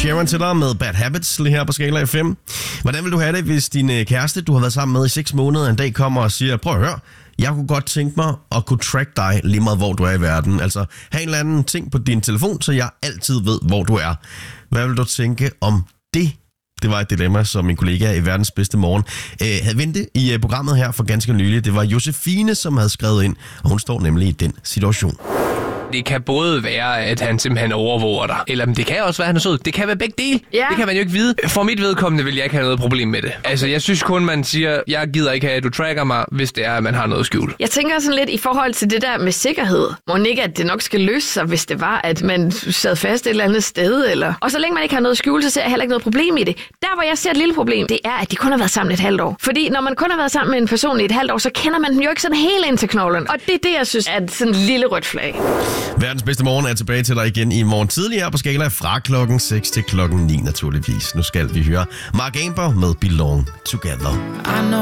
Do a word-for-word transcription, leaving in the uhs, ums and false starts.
Sharon til dig med Bad Habits lige her på Skala F M. Hvordan vil du have det, hvis din kæreste, du har været sammen med i seks måneder, en dag kommer og siger, prøv at høre, jeg kunne godt tænke mig at kunne track dig lige meget, hvor du er i verden. Altså, have en eller anden ting på din telefon, så jeg altid ved, hvor du er. Hvad vil du tænke om det? Det var et dilemma, som min kollega i Verdens Bedste Morgen øh, havde ventet i uh, programmet her for ganske nylig. Det var Josefine, som havde skrevet ind, og hun står nemlig i den situation. Det kan både være, at han simpelthen overvåger dig, eller det kan også være, at han er sød. Det kan være begge dele. Ja. Det kan man jo ikke vide. For mit vedkommende vil jeg ikke have noget problem med det. Altså, jeg synes kun, man siger, jeg gider ikke have, at du tracker mig, hvis det er, at man har noget skjult. Jeg tænker sådan lidt i forhold til det der med sikkerhed. Må ikke, at det nok skal løse sig, hvis det var, at man sad fast et eller andet sted. Eller... Og så længe man ikke har noget skjult, så ser jeg heller ikke noget problem i det. Der, hvor jeg ser et lille problem, det er, at de kun har været sammen et halvt år. Fordi når man kun har været sammen med en person i et halvt år, så kender man den jo ikke sådan helt ind til knoglen. Og det er det, jeg synes er sådan en lille rødt flag. Verdens Bedste Morgen er tilbage til dig igen i morgen tidlig her på Skala fra klokken seks til klokken ni naturligvis. Nu skal vi høre Mark Amber med Belong Together.